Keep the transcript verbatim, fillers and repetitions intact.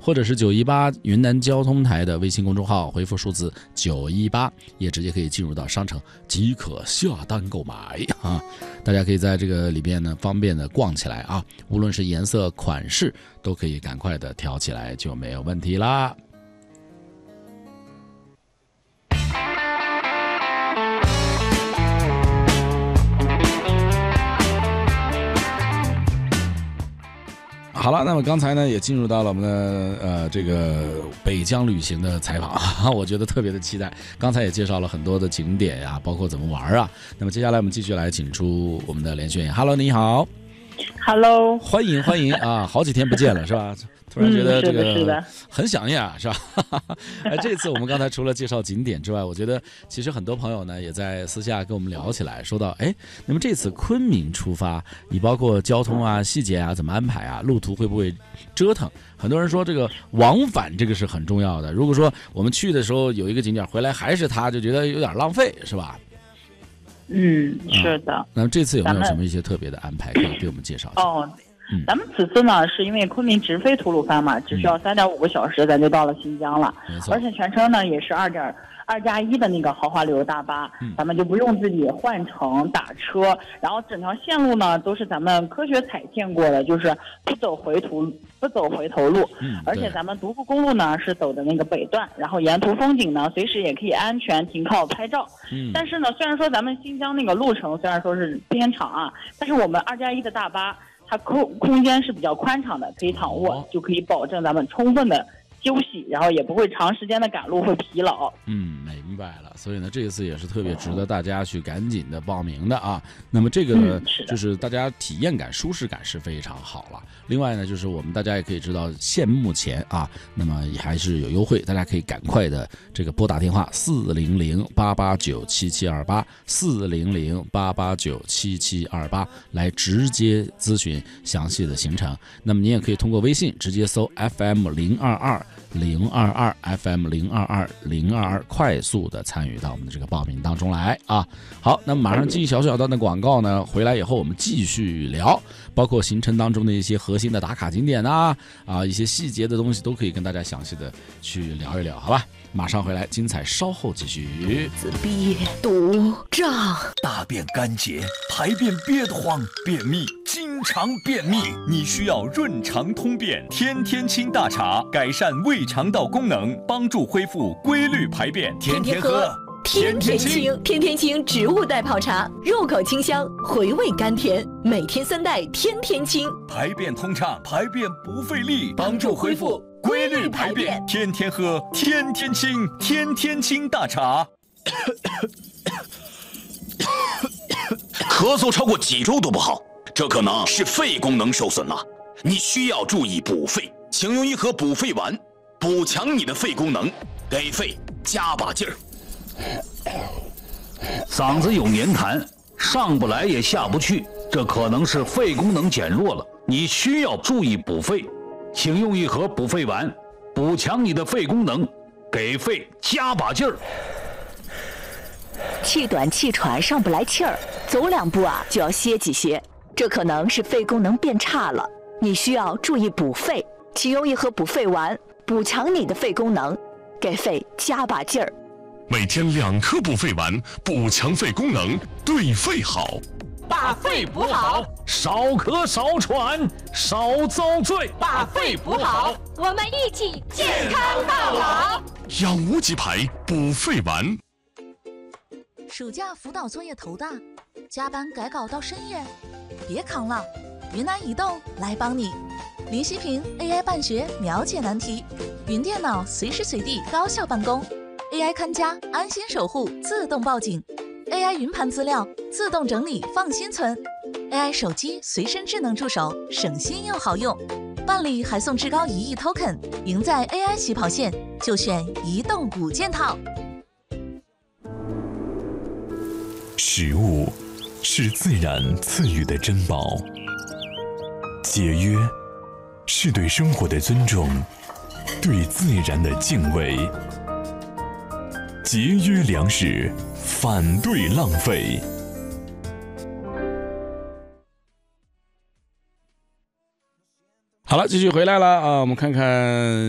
或者是九一八云南交通台的微信公众号，回复数字九一八，也直接可以进入到商城即可下单购买啊！大家可以在这个里边呢方便的逛起来啊，无论是颜色、款式，都可以赶快的调起来，就没有问题啦。好了，那么刚才呢也进入到了我们的呃这个北疆旅行的采访啊，我觉得特别的期待。刚才也介绍了很多的景点啊，包括怎么玩啊。那么接下来我们继续来请出我们的连线员。Hello， 你好。 Hello， 欢迎欢迎啊，好几天不见了是吧？突然觉得这个很想念啊，是吧？哎，这次我们刚才除了介绍景点之外，我觉得其实很多朋友呢也在私下跟我们聊起来，说到哎，那么这次昆明出发，你包括交通啊、细节啊怎么安排啊，路途会不会折腾？很多人说这个往返这个是很重要的。如果说我们去的时候有一个景点，回来还是它，就觉得有点浪费，是吧？ 嗯，是的。 嗯、那么这次有没有什么一些特别的安排可以给我们介绍一下？ 哦。咱们此次呢，是因为昆明直飞吐鲁番嘛，只需要三点五个小时，咱就到了新疆了。而且全程呢也是二点二加一的那个豪华旅游大巴，嗯、咱们就不用自己换乘打车，然后整条线路呢都是咱们科学踩线过的，就是不走回途不走回头路。嗯、而且咱们独库公路呢是走的那个北段，然后沿途风景呢随时也可以安全停靠拍照。嗯、但是呢，虽然说咱们新疆那个路程虽然说是偏长啊，但是我们二加一的大巴。它空空间是比较宽敞的，可以躺卧，就可以保证咱们充分的休息，然后也不会长时间的赶路会疲劳。 嗯，明白了。所以呢，这一次也是特别值得大家去赶紧的报名的啊。那么这个呢，嗯、就是大家体验感、舒适感是非常好了。另外呢，就是我们大家也可以知道，现目前啊，那么也还是有优惠，大家可以赶快的这个拨打电话四零零八八九七七二八四零零八八九七七二八来直接咨询详细的行程。那么您也可以通过微信直接搜 F M 零二二零二二 F M 零二二零二二，快速的参与到我们的这个报名当中来啊！好，那么马上继续小小段的广告呢，回来以后我们继续聊，包括行程当中的一些核心的打卡景点啊啊一些细节的东西都可以跟大家详细的去聊一聊，好吧？马上回来，精彩稍后继续。 自闭、肚胀、 大便干结、排便憋得慌、便秘、经常便秘，你需要润肠通便天天清大茶，改善胃肠道功能，帮助恢复规律排便。天天喝， 天天清，天天清植物代泡茶，入口清香，回味甘甜，每天三袋，天天清， 排便通畅，排便不费力，帮助恢复规律排便，天天喝，天天清，天天清大茶。 咳嗽超过几周都不好，这可能是肺功能受损了，你需要注意补肺，请用一盒补肺丸，补强你的肺功能，给肺加把劲儿。 嗓子有黏痰，上不来也下不去，这可能是肺功能减弱了，你需要注意补肺，请用一盒补肺丸，补强你的肺功能，给肺加把劲儿。 气短气喘上不来气儿，走两步啊就要歇几歇，这可能是肺功能变差了，你需要注意补肺，请用一盒补肺丸，补强你的肺功能，给肺加把劲儿。 每天两颗补肺丸，补强肺功能，对肺好。 把肺补好， 少咳少喘少遭罪。 把肺补好， 我们一起健康到老。 养无极牌补肺丸。 暑假辅导作业头大，加班改稿到深夜，别扛了，云南移动来帮你。林息平 A I 办学秒解难题，云电脑随时随地高效办公 ，A I 看家安心守护自动报警 ，A I 云盘资料自动整理放心存 ，A I 手机随身智能助手省心又好用，办理还送至高一亿 token， 赢在 A I 起跑线就选移动五件套。 食物是自然赐予的珍宝，节约是对生活的尊重，对自然的敬畏。节约粮食，反对浪费。 好了，继续回来了啊，我们看看